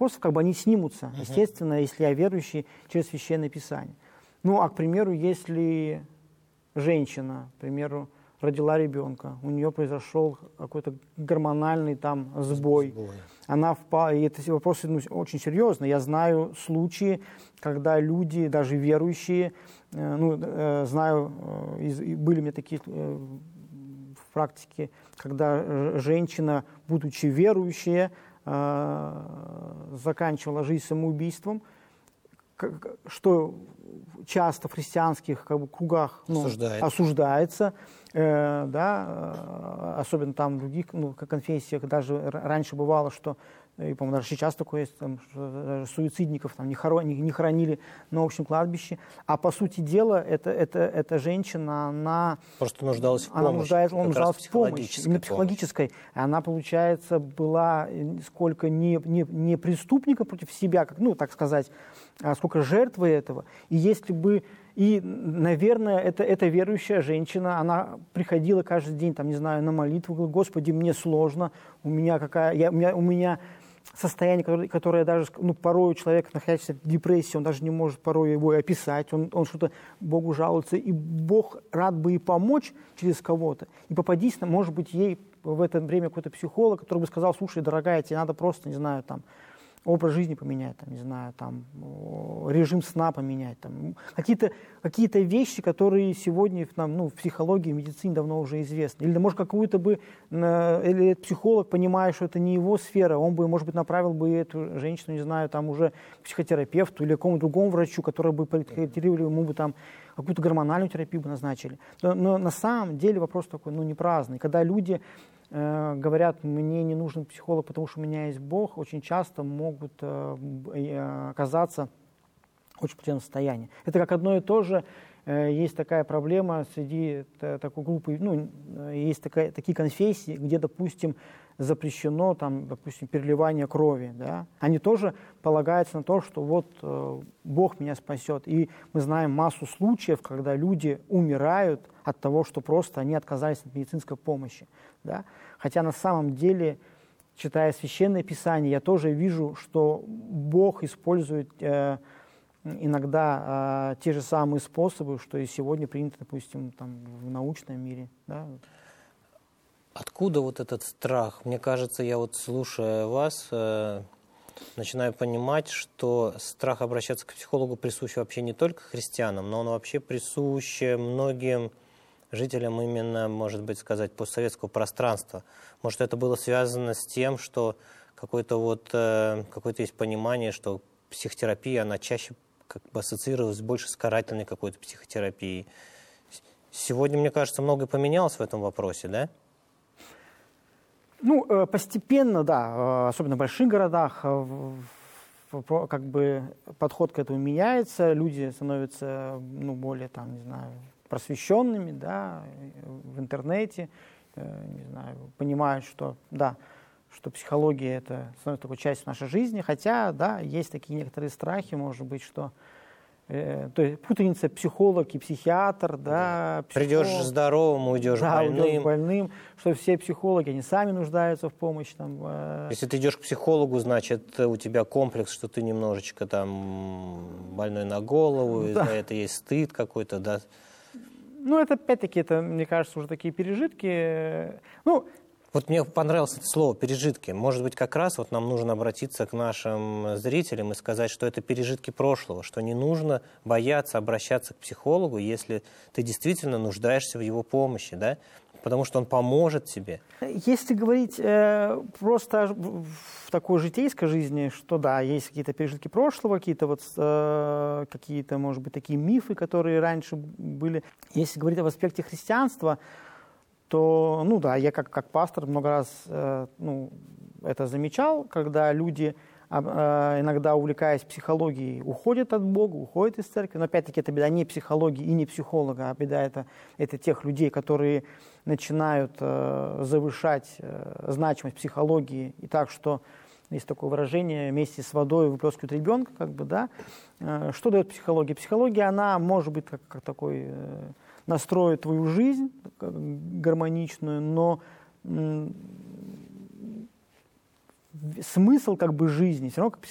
вопросов, как бы они снимутся, естественно, если я верующий, через Священное Писание. Ну, а, к примеру, если женщина, к примеру, родила ребенка, у нее произошел какой-то гормональный там сбой. Она впала, и это вопрос очень серьезный. Я знаю случаи, когда люди, даже верующие, знаю, были у меня такие в практике, когда женщина, будучи верующая, заканчивала жизнь самоубийством, что часто в христианских кругах осуждается, особенно там в других конфессиях. Даже раньше бывало, что, и, по-моему, даже сейчас такое есть, там, что суицидников там, не хоронили на общем кладбище. А по сути дела, эта женщина, она просто нуждалась в помощи. Она нуждалась в помощи, именно психологической. Она, получается, была сколько не преступника против себя, так сказать, а сколько жертвы этого. И если бы... И, наверное, эта верующая женщина, она приходила каждый день, там, не знаю, на молитву, говорила: Господи, мне сложно, у меня состояние, которое даже, порой человек, находящийся в депрессии, он даже не может порой его описать, он что-то Богу жалуется, и Бог рад бы ей помочь через кого-то. И попадись, может быть, ей в это время какой-то психолог, который бы сказал: слушай, дорогая, тебе надо просто, не знаю, там, образ жизни поменять, там, не знаю, там, режим сна поменять, там, какие-то вещи, которые сегодня в психологии, в медицине давно уже известны. Или, может, или психолог, понимая, что это не его сфера, он бы, может быть, направил бы эту женщину, не знаю, там, уже к психотерапевту или к какому-то другому врачу, который бы подкорректировали ему бы там какую-то гормональную терапию бы назначили. Но на самом деле вопрос такой, не праздный. Когда люди говорят: мне не нужен психолог, потому что у меня есть Бог, очень часто могут оказаться в очень плачевном состоянии. Это как одно и то же. Есть такая проблема среди такой группы, есть такие конфессии, где, допустим, запрещено, там, допустим, переливание крови. Да? Они тоже полагаются на то, что вот Бог меня спасет. И мы знаем массу случаев, когда люди умирают от того, что просто они отказались от медицинской помощи. Да? Хотя на самом деле, читая Священное Писание, я тоже вижу, что Бог использует иногда те же самые способы, что и сегодня принято, допустим, там, в научном мире. Да? Откуда вот этот страх? Мне кажется, я вот, слушая вас, начинаю понимать, что страх обращаться к психологу присущ вообще не только христианам, но он вообще присущ многим жителям именно, может быть, сказать, постсоветского пространства. Может, это было связано с тем, что какое-то есть понимание, что психотерапия, она чаще как бы ассоциировалась больше с карательной какой-то психотерапией. Сегодня, мне кажется, многое поменялось в этом вопросе, да? Постепенно, да, особенно в больших городах, как бы подход к этому меняется, люди становятся, более, там, не знаю, просвещенными, да, в интернете, не знаю, понимают, что, да, что психология это становится такой частью нашей жизни, хотя, да, есть такие некоторые страхи, может быть, что то есть путаница психолог и психиатр, да. Придешь здоровым, уйдешь больным. Уйдешь больным, что все психологи, они сами нуждаются в помощи. Там, Если ты идешь к психологу, значит, у тебя комплекс, что ты немножечко там больной на голову, и за это есть стыд какой-то, да. Это опять-таки, мне кажется, уже такие пережитки. Вот мне понравилось это слово «пережитки». Может быть, как раз нам нужно обратиться к нашим зрителям и сказать, что это пережитки прошлого, что не нужно бояться обращаться к психологу, если ты действительно нуждаешься в его помощи, да? Потому что он поможет тебе. Если говорить просто в такой житейской жизни, что да, есть какие-то пережитки прошлого, какие-то, может быть, такие мифы, которые раньше были. Если говорить об аспекте христианства, то, да, я как пастор много раз это замечал, когда люди, иногда увлекаясь психологией, уходят от Бога, уходят из церкви. Но опять-таки это беда не психологии и не психолога, а беда это тех людей, которые начинают завышать значимость психологии. И так, что есть такое выражение: вместе с водой выплескивают ребенка, как бы, да. Что дает психология? Психология, она может быть как такой... настроит твою жизнь гармоничную, но смысл как бы жизни все равно